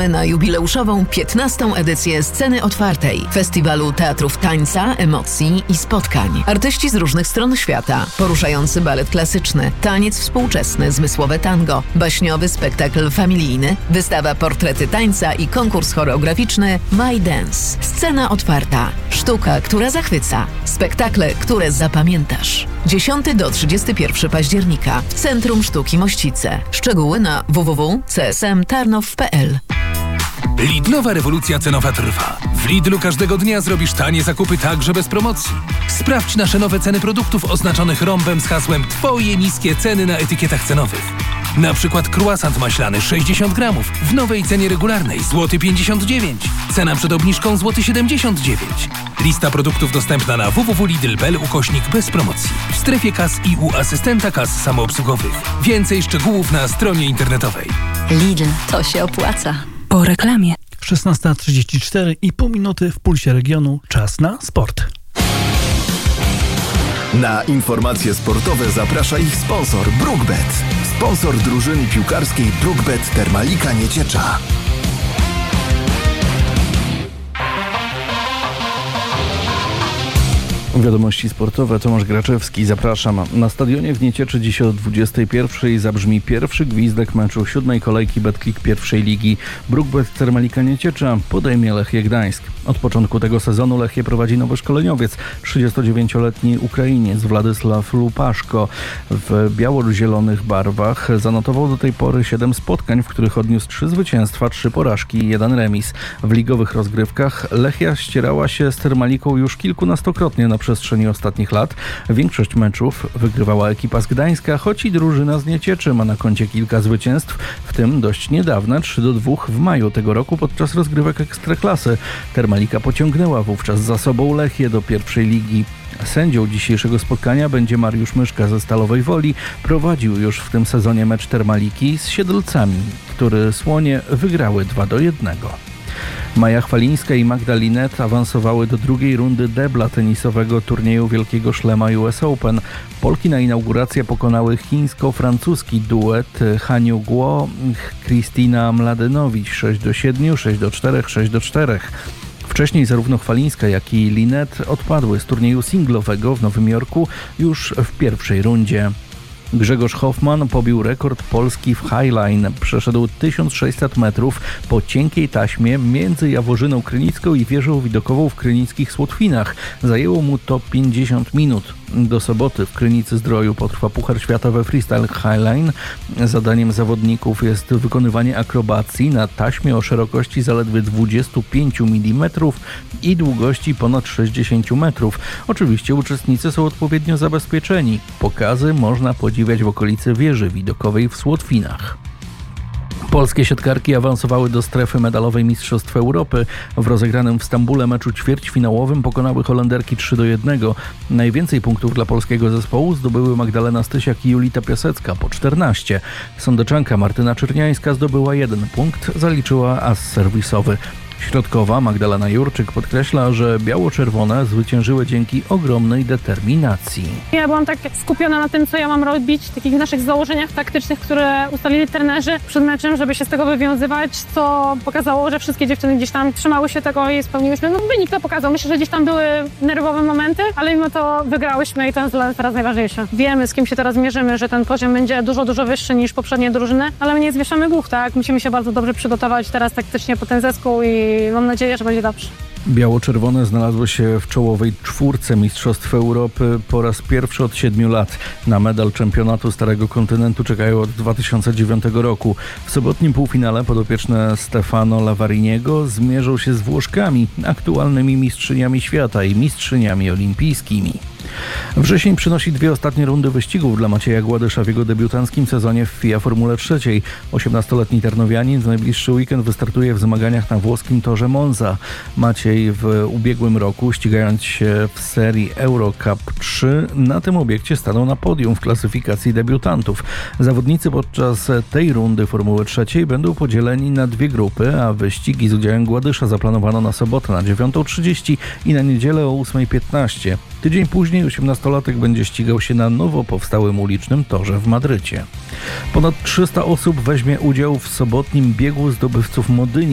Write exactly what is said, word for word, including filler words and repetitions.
Zapraszamy na jubileuszową piętnastą edycję Sceny Otwartej, festiwalu teatrów tańca, emocji i spotkań. Artyści z różnych stron świata, poruszający balet klasyczny, taniec współczesny, zmysłowe tango, baśniowy spektakl familijny, wystawa portrety tańca i konkurs choreograficzny My Dance. Scena Otwarta. Sztuka, która zachwyca. Spektakle, które zapamiętasz. dziesiątego do trzydziestego pierwszego października. Centrum Sztuki Mościce. Szczegóły na w w w kropka c s m tarnow kropka p l. Lidlowa rewolucja cenowa trwa. W Lidlu każdego dnia zrobisz tanie zakupy także bez promocji. Sprawdź nasze nowe ceny produktów oznaczonych rąbem z hasłem Twoje niskie ceny na etykietach cenowych. Na przykład croissant maślany sześćdziesiąt gramów w nowej cenie regularnej złoty pięćdziesiąt dziewięć. Cena przed obniżką złoty siedemdziesiąt dziewięć. Lista produktów dostępna na w w w kropka lidl kropka p l ukośnik bez promocji. W strefie kas i u asystenta kas samoobsługowych. Więcej szczegółów na stronie internetowej. Lidl, to się opłaca. Po reklamie. szesnasta trzydzieści cztery i pół minuty w pulsie regionu. Czas na sport. Na informacje sportowe zaprasza ich sponsor BrookBet. Sponsor drużyny piłkarskiej BrookBet Termalika Nieciecza. Wiadomości sportowe, Tomasz Graczewski, zapraszam. Na stadionie w Niecieczy dziś o dwudziestej pierwszej zabrzmi pierwszy gwizdek meczu siódmej kolejki Betclic pierwszej ligi. BrookBet Termalika Nieciecza podejmie Lechię Gdańsk. Od początku tego sezonu Lechię prowadzi nowy szkoleniowiec, trzydziestodziewięcioletni Ukrainiec Władysław Lupaszko. W biało-zielonych barwach zanotował do tej pory siedem spotkań, w których odniósł trzy zwycięstwa, trzy porażki i jeden remis. W ligowych rozgrywkach Lechia ścierała się z Termaliką już kilkunastokrotnie na przestrzeni ostatnich lat. Większość meczów wygrywała ekipa z Gdańska, choć i drużyna z Niecieczy ma na koncie kilka zwycięstw, w tym dość niedawne trzy do dwóch w maju tego roku podczas rozgrywek Ekstraklasy. Termalika pociągnęła wówczas za sobą Lechię do pierwszej ligi. Sędzią dzisiejszego spotkania będzie Mariusz Myszka ze Stalowej Woli. Prowadził już w tym sezonie mecz Termaliki z Siedlcami, który Słonie wygrały dwa do jednego. Maja Chwalińska i Magda Linet awansowały do drugiej rundy debla tenisowego turnieju Wielkiego Szlema U S Open. Polki na inaugurację pokonały chińsko-francuski duet Haniu Guo, Kristina Mladenowicz sześć do siedmiu, sześć do czterech, sześć do czterech. Wcześniej zarówno Chwalińska, jak i Linet odpadły z turnieju singlowego w Nowym Jorku już w pierwszej rundzie. Grzegorz Hoffman pobił rekord Polski w highline. Przeszedł tysiąc sześćset metrów po cienkiej taśmie między Jaworzyną Krynicką i wieżą widokową w krynickich Słotwinach. Zajęło mu to pięćdziesiąt minut. Do soboty w Krynicy-Zdroju potrwa Puchar Świata we freestyle highline. Zadaniem zawodników jest wykonywanie akrobacji na taśmie o szerokości zaledwie dwadzieścia pięć milimetrów i długości ponad sześćdziesiąt metrów. Oczywiście uczestnicy są odpowiednio zabezpieczeni. Pokazy można podziwiać w okolicy wieży widokowej w Słotwinach. Polskie siatkarki awansowały do strefy medalowej Mistrzostw Europy. W rozegranym w Stambule meczu ćwierćfinałowym pokonały Holenderki trzy do jednego. Najwięcej punktów dla polskiego zespołu zdobyły Magdalena Stysiak i Julita Piasecka po czternaście. Sądeczanka Martyna Czerniańska zdobyła jeden punkt, zaliczyła as serwisowy. Środkowa Magdalena Jurczyk podkreśla, że biało-czerwone zwyciężyły dzięki ogromnej determinacji. Ja byłam tak skupiona na tym, co ja mam robić, w takich naszych założeniach taktycznych, które ustalili trenerzy przed meczem, żeby się z tego wywiązywać, co pokazało, że wszystkie dziewczyny gdzieś tam trzymały się tego i spełniłyśmy. No wynik to pokazał. Myślę, że gdzieś tam były nerwowe momenty, ale mimo to wygrałyśmy i to jest dla nas teraz najważniejsze. Wiemy, z kim się teraz mierzymy, że ten poziom będzie dużo, dużo wyższy niż poprzednie drużyny, ale my nie zwieszamy głów, tak? Musimy się bardzo dobrze przygotować teraz taktycznie po ten zespół i mam nadzieję, że będzie dobrze. Biało-czerwone znalazło się w czołowej czwórce Mistrzostw Europy po raz pierwszy od siedmiu lat. Na medal czempionatu Starego Kontynentu czekają od dwa tysiące dziewiątego roku. W sobotnim półfinale podopieczne Stefano Lavariniego zmierzą się z Włoszkami, aktualnymi mistrzyniami świata i mistrzyniami olimpijskimi. Wrzesień przynosi dwie ostatnie rundy wyścigów dla Macieja Gładysza w jego debiutanckim sezonie w FIA Formule trzeciej. osiemnastoletni Tarnowianin w najbliższy weekend wystartuje w zmaganiach na włoskim torze Monza. Maciej w ubiegłym roku, ścigając się w serii Eurocup trzy, na tym obiekcie stanął na podium w klasyfikacji debiutantów. Zawodnicy podczas tej rundy Formuły trzeciej będą podzieleni na dwie grupy, a wyścigi z udziałem Gładysza zaplanowano na sobotę na dziewiątą trzydzieści i na niedzielę o ósmej piętnaście. Tydzień później osiemnastolatek będzie ścigał się na nowo powstałym ulicznym torze w Madrycie. Ponad trzysta osób weźmie udział w sobotnim biegu zdobywców Modyni.